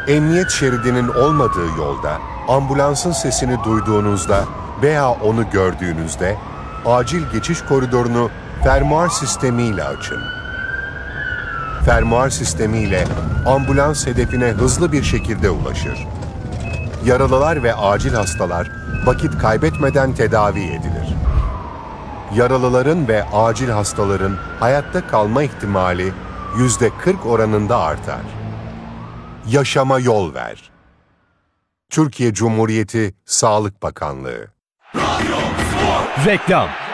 Emniyet şeridinin olmadığı yolda, ambulansın sesini duyduğunuzda veya onu gördüğünüzde, acil geçiş koridorunu fermuar sistemiyle açın. Fermuar sistemiyle ambulans hedefine hızlı bir şekilde ulaşır. Yaralılar ve acil hastalar vakit kaybetmeden tedavi edilir. Yaralıların ve acil hastaların hayatta kalma ihtimali %40 oranında artar. Yaşama yol ver. Türkiye Cumhuriyeti Sağlık Bakanlığı. Reklam.